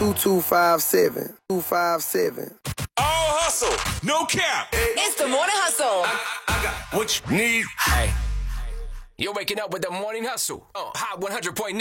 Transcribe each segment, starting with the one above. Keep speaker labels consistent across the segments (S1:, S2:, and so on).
S1: 2257. 257.
S2: All hustle, no cap.
S3: It's the Morning Hustle.
S2: I got what you need.
S4: Hey, you're waking up with the Morning Hustle on Hot 100.9.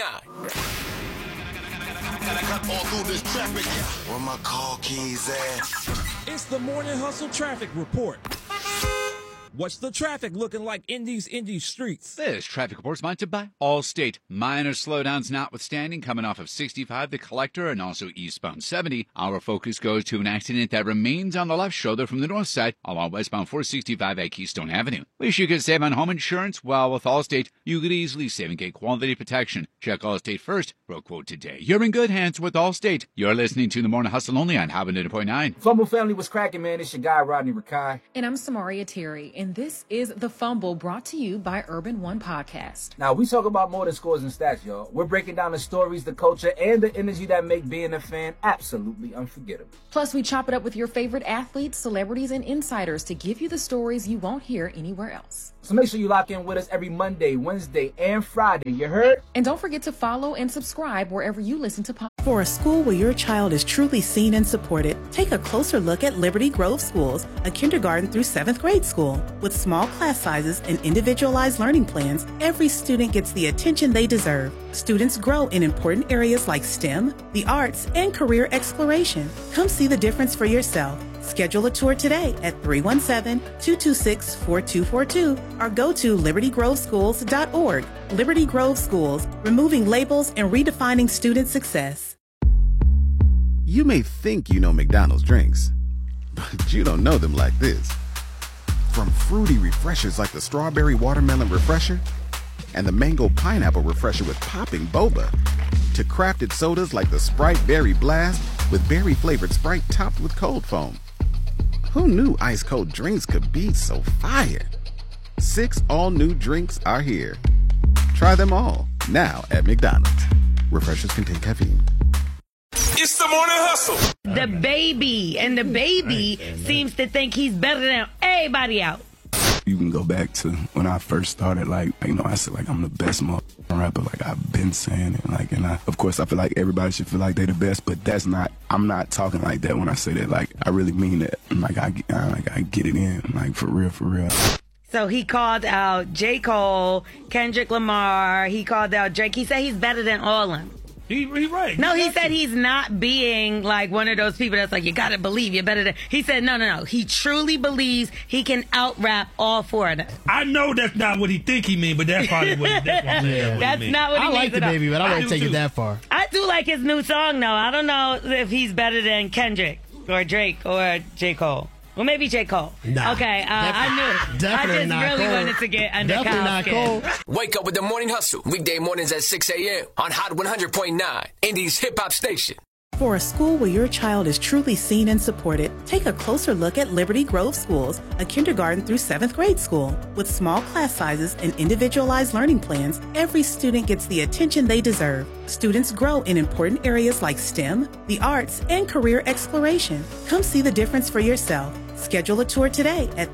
S5: I got all through this traffic. Where my car keys at?
S6: It's the Morning Hustle Traffic Report. What's the traffic looking like in these streets?
S7: This traffic report is sponsored by Allstate. Minor slowdowns notwithstanding, coming off of 65, the Collector, and also eastbound 70. Our focus goes to an accident that remains on the left shoulder from the north side along westbound 465 at Keystone Avenue. Wish you could save on home insurance? Well, with Allstate, you could easily save and get quality protection. Check Allstate first for a quote today. You're in good hands with Allstate. You're listening to the Morning Hustle only on Hot 100.9.
S8: Fumble family was cracking, man. It's your guy, Rodney Rakai.
S9: And I'm Samaria Terry. And this is The Fumble, brought to you by Urban One Podcast.
S8: Now, we talk about more than scores and stats, y'all. We're breaking down the stories, the culture, and the energy that make being a fan absolutely unforgettable.
S9: Plus, we chop it up with your favorite athletes, celebrities, and insiders to give you the stories you won't hear anywhere else.
S8: So make sure you lock in with us every Monday, Wednesday, and Friday. You heard?
S9: And don't forget to follow and subscribe wherever you listen to podcasts.
S10: For a school where your child is truly seen and supported, take a closer look at Liberty Grove Schools, a kindergarten through 7th grade school. With small class sizes and individualized learning plans, every student gets the attention they deserve. Students grow in important areas like STEM, the arts, and career exploration. Come see the difference for yourself. Schedule a tour today at 317-226-4242 or go to libertygroveschools.org. Liberty Grove Schools, removing labels and redefining student success.
S11: You may think you know McDonald's drinks, but you don't know them like this. From fruity refreshers like the Strawberry Watermelon Refresher and the Mango Pineapple Refresher with popping boba, to crafted sodas like the Sprite Berry Blast with berry-flavored Sprite topped with cold foam. Who knew ice-cold drinks could be so fire? 6 all-new drinks are here. Try them all, now at McDonald's. Refreshers contain caffeine.
S2: It's the Morning Hustle.
S12: The baby seems to think he's better than everybody out.
S13: You can go back to when I first started, I said, I'm the best rapper, I've been saying it, and of course, I feel like everybody should feel like they're the best, but I'm not talking like that when I say that, I really mean that, I get it in, for real.
S12: So he called out J. Cole, Kendrick Lamar, he called out Drake, he said he's better than all of them.
S6: He right.
S12: No, he said he's not being one of those people that's you gotta believe you're better than. He said no. He truly believes he can out-rap all 4 of them.
S6: I know that's not what he think he mean, but that's probably what that's
S12: not what he means.
S14: I like the baby, but I wouldn't take it that far.
S12: I do like his new song, though. I don't know if he's better than Kendrick or Drake or J. Cole. Well, maybe J. Cole.
S14: Nah.
S12: Okay, I knew it.
S14: Definitely
S12: I just
S14: not
S12: really
S14: Cole.
S12: wanted to get under
S14: Definitely not
S12: Kyle's
S14: Cole.
S4: Wake up with the Morning Hustle, weekday mornings at 6 a.m. on Hot 100.9, Indy's hip-hop station.
S10: For a school where your child is truly seen and supported, take a closer look at Liberty Grove Schools, a kindergarten through 7th grade school. With small class sizes and individualized learning plans, every student gets the attention they deserve. Students grow in important areas like STEM, the arts, and career exploration. Come see the difference for yourself. Schedule a tour today at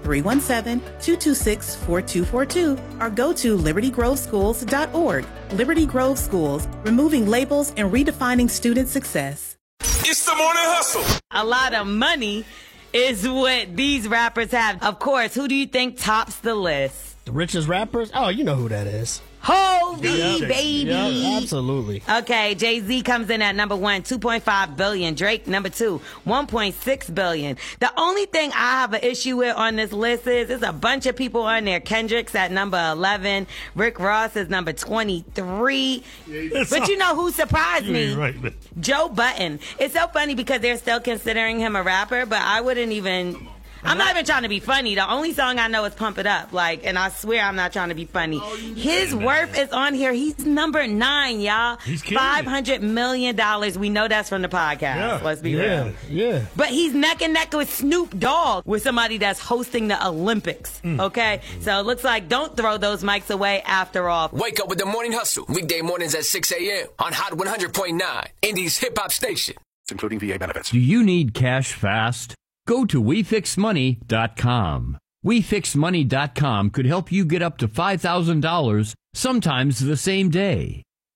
S10: 317-226-4242 or go to libertygroveschools.org. Liberty Grove Schools, removing labels and redefining student success.
S2: It's the Morning Hustle.
S12: A lot of money is what these rappers have. Of course, who do you think tops the list?
S14: The richest rappers? Oh, you know who that is.
S12: Hovey, baby.
S14: Yep, absolutely.
S12: Okay, Jay-Z comes in at number 1, $2.5 billion. Drake, number 2, $1.6 billion. The only thing I have an issue with on this list is there's a bunch of people on there. Kendrick's at number 11. Rick Ross is number 23. But you know who surprised me?
S6: Right.
S12: Joe Budden. It's so funny because they're still considering him a rapper, but I wouldn't even... I'm not even trying to be funny. The only song I know is Pump It Up. And I swear I'm not trying to be funny. His worth is on here. He's number 9, y'all.
S6: He's killing
S12: $500 million. We know that's from the podcast.
S6: Yeah.
S12: Let's be real.
S14: Yeah.
S12: But he's neck and neck with Snoop Dogg, with somebody that's hosting the Olympics. Okay? So it looks like don't throw those mics away after all.
S4: Wake up with the Morning Hustle, weekday mornings at 6 a.m. on Hot 100.9, Indy's hip-hop station.
S5: Including VA benefits.
S15: Do you need cash fast? Go to WeFixMoney.com. WeFixMoney.com could help you get up to $5,000, sometimes the same day.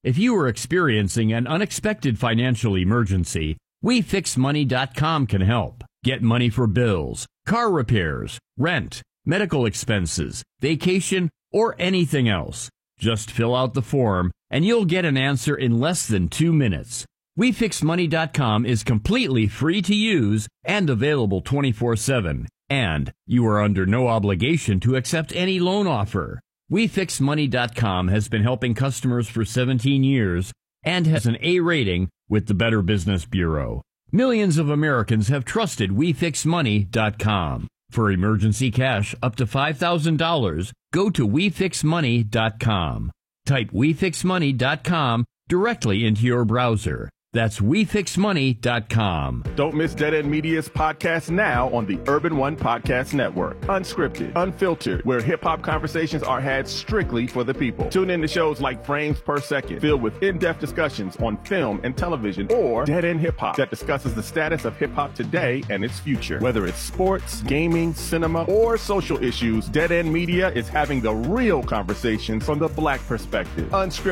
S15: If you are experiencing an unexpected financial emergency, WeFixMoney.com can help. Get money for bills, car repairs, rent, medical expenses, vacation, or anything else. Just fill out the form and you'll get an answer in less than 2 minutes. WeFixMoney.com is completely free to use and available 24/7. And you are under no obligation to accept any loan offer. WeFixMoney.com has been helping customers for 17 years and has an A rating with the Better Business Bureau. Millions of Americans have trusted WeFixMoney.com. For emergency cash up to $5,000, go to WeFixMoney.com. Type WeFixMoney.com directly into your browser. That's WeFixMoney.com.
S3: Don't miss Dead End Media's podcast now on the Urban One Podcast Network. Unscripted, unfiltered, where hip-hop conversations are had strictly for the people. Tune in to shows like Frames Per Second, filled with in-depth discussions on film and television, or Dead End Hip Hop, that discusses the status of hip-hop today and its future. Whether it's sports, gaming, cinema, or social issues, Dead End Media is having the real conversations from the Black perspective. Unscripted